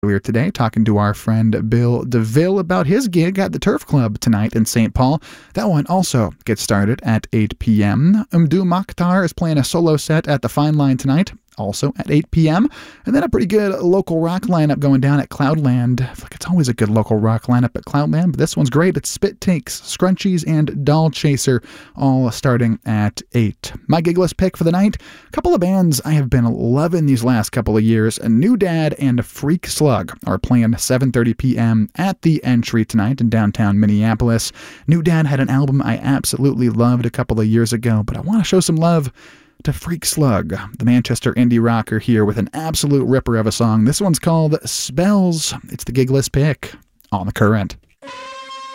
earlier today, talking to our friend Bill DeVille about his gig at the Turf Club tonight in St. Paul. That one also gets started at 8 p.m. Umdu Mokhtar is playing a solo set at the Fine Line tonight, also at 8 p.m. And then a pretty good local rock lineup going down at Cloudland. I feel like it's always a good local rock lineup at Cloudland, but this one's great. It's Spit Takes, Scrunchies, and Doll Chaser, all starting at 8. My gig list pick for the night, a couple of bands I have been loving these last couple of years. New Dad and Freak Slug are playing 7:30 p.m. at the Entry tonight in downtown Minneapolis. New Dad had an album I absolutely loved a couple of years ago, but I want to show some love to Freak Slug, the Manchester indie rocker, here with an absolute ripper of a song. This one's called Spells. It's the gig list pick on The Current.